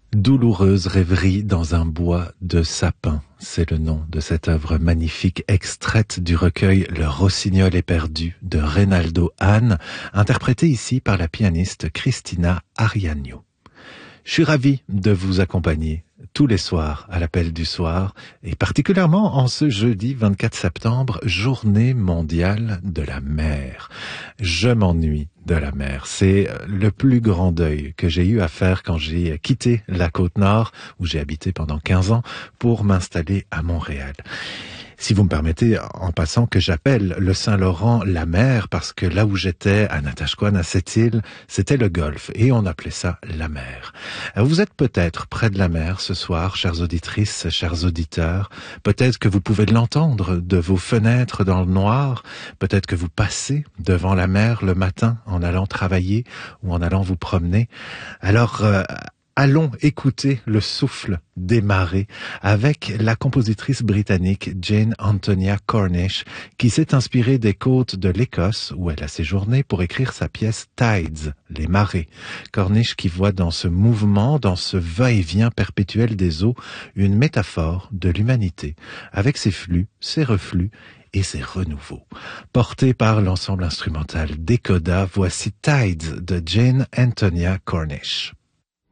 Douloureuse rêverie dans un bois de sapin, c'est le nom de cette œuvre magnifique extraite du recueil Le Rossignol éperdu de Reynaldo Hahn, interprétée ici par la pianiste Cristina Ariano. Je suis ravi de vous accompagner tous les soirs à l'appel du soir et particulièrement en ce jeudi 24 septembre, journée mondiale de la mer. Je m'ennuie de la mer. C'est le plus grand deuil que j'ai eu à faire quand j'ai quitté la Côte-Nord où j'ai habité pendant 15 ans pour m'installer à Montréal. Si vous me permettez, en passant, que j'appelle le Saint-Laurent la mer, parce que là où j'étais, à Natashquan, à cette île, c'était le golfe, et on appelait ça la mer. Vous êtes peut-être près de la mer ce soir, chères auditrices, chers auditeurs. Peut-être que vous pouvez l'entendre de vos fenêtres dans le noir. Peut-être que vous passez devant la mer le matin en allant travailler ou en allant vous promener. Alors, allons écouter le souffle des marées avec la compositrice britannique Jane Antonia Cornish qui s'est inspirée des côtes de l'Écosse où elle a séjourné pour écrire sa pièce Tides, les marées. Cornish qui voit dans ce mouvement, dans ce va-et-vient perpétuel des eaux, une métaphore de l'humanité avec ses flux, ses reflux et ses renouveaux. Porté par l'ensemble instrumental Decoda, voici Tides de Jane Antonia Cornish.